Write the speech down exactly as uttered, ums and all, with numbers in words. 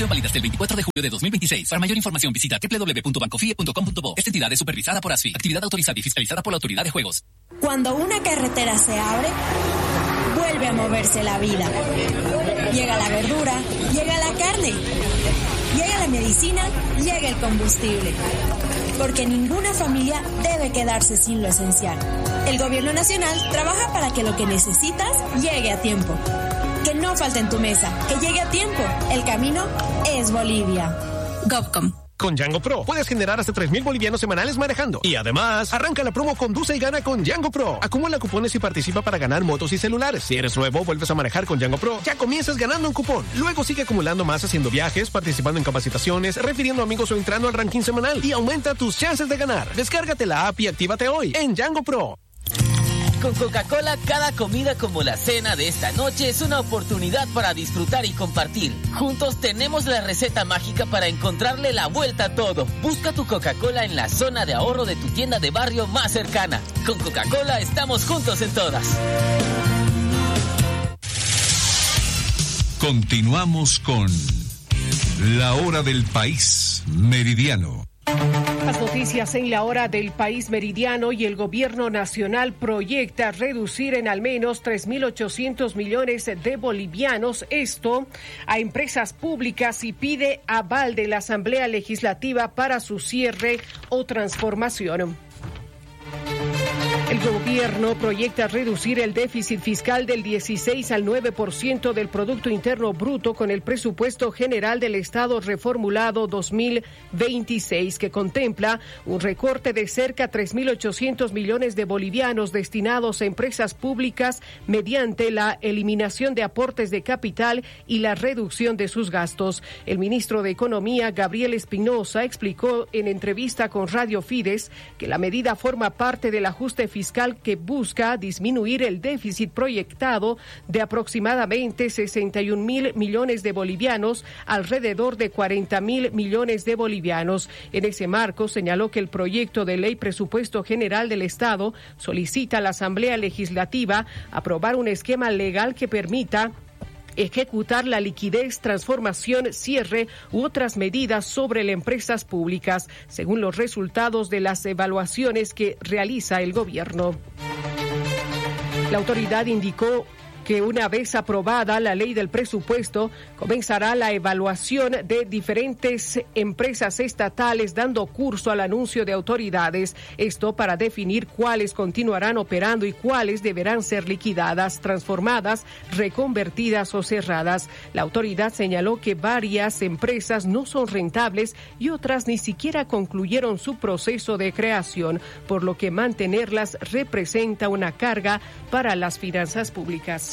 Promoción válida hasta el veinticuatro de julio de dos mil veintiséis. Para mayor información visita doble u doble u doble u punto bancofie punto com punto bo. Esta entidad es supervisada por ASFI. Actividad autorizada y fiscalizada por la Autoridad de Juegos. Cuando una carretera se abre, vuelve a moverse la vida. Llega la verdura, llega la carne, llega la medicina, llega el combustible. Porque ninguna familia debe quedarse sin lo esencial. El Gobierno Nacional trabaja para que lo que necesitas llegue a tiempo. Que no falte en tu mesa, que llegue a tiempo. El camino es Bolivia. GovCom. Con Django Pro puedes generar hasta tres mil bolivianos semanales manejando. Y además, arranca la promo Conduce y Gana con Django Pro. Acumula cupones y participa para ganar motos y celulares. Si eres nuevo, vuelves a manejar con Django Pro, ya comienzas ganando un cupón. Luego sigue acumulando más haciendo viajes, participando en capacitaciones, refiriendo amigos o entrando al ranking semanal. Y aumenta tus chances de ganar. Descárgate la app y actívate hoy en Django Pro. Con Coca-Cola, cada comida como la cena de esta noche es una oportunidad para disfrutar y compartir. Juntos tenemos la receta mágica para encontrarle la vuelta a todo. Busca tu Coca-Cola en la zona de ahorro de tu tienda de barrio más cercana. Con Coca-Cola estamos juntos en todas. Continuamos con La Hora del País Meridiano. Las noticias en la hora del país meridiano. Y el gobierno nacional proyecta reducir en al menos tres mil ochocientos millones de bolivianos, esto a empresas públicas, y pide aval de la Asamblea Legislativa para su cierre o transformación. El gobierno proyecta reducir el déficit fiscal del dieciséis al nueve por ciento del Producto Interno Bruto con el Presupuesto General del Estado reformulado dos mil veintiséis, que contempla un recorte de cerca tres mil ochocientos millones de bolivianos destinados a empresas públicas mediante la eliminación de aportes de capital y la reducción de sus gastos. El ministro de Economía, Gabriel Espinosa, explicó en entrevista con Radio Fides que la medida forma parte del ajuste fiscal fiscal que busca disminuir el déficit proyectado de aproximadamente sesenta y un mil millones de bolivianos, alrededor de cuarenta mil millones de bolivianos. En ese marco, señaló que el proyecto de ley Presupuesto General del Estado solicita a la Asamblea Legislativa aprobar un esquema legal que permita ejecutar la liquidez, transformación, cierre u otras medidas sobre las empresas públicas, según los resultados de las evaluaciones que realiza el gobierno. La autoridad indicó que una vez aprobada la ley del presupuesto, comenzará la evaluación de diferentes empresas estatales, dando curso al anuncio de autoridades. Esto para definir cuáles continuarán operando y cuáles deberán ser liquidadas, transformadas, reconvertidas o cerradas. La autoridad señaló que varias empresas no son rentables y otras ni siquiera concluyeron su proceso de creación, por lo que mantenerlas representa una carga para las finanzas públicas.